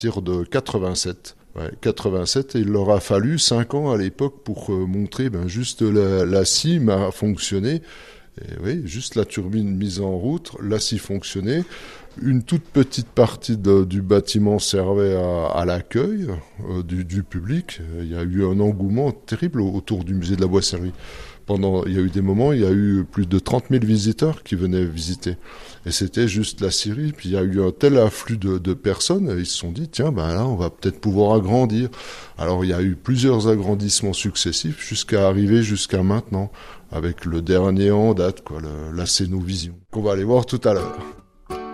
partir de 87. Ouais, 87, et il leur a fallu 5 ans à l'époque pour montrer juste la cime a fonctionné. Et oui, juste la turbine mise en route, la scie fonctionnait. Une toute petite partie du bâtiment servait à l'accueil du public. Il y a eu un engouement terrible autour du musée de la Boissellerie. Il y a eu des moments, il y a eu plus de 30 000 visiteurs qui venaient visiter. Et c'était juste la scierie. Puis il y a eu un tel afflux de personnes, et ils se sont dit, tiens, là, on va peut-être pouvoir agrandir. Alors il y a eu plusieurs agrandissements successifs jusqu'à arriver jusqu'à maintenant, avec le dernier en date, la Cénovision, qu'on va aller voir tout à l'heure.